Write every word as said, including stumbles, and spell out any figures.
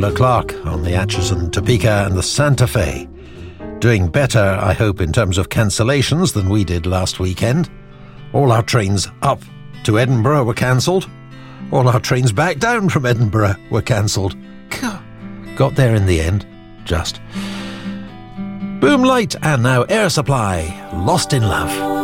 Petula Clark on the Atchison, Topeka and the Santa Fe. Doing better, I hope, in terms of cancellations than we did last weekend. All our trains up to Edinburgh were cancelled. All our trains back down from Edinburgh were cancelled. Got there in the end, just. Boom Light and now Air Supply, Lost in Love.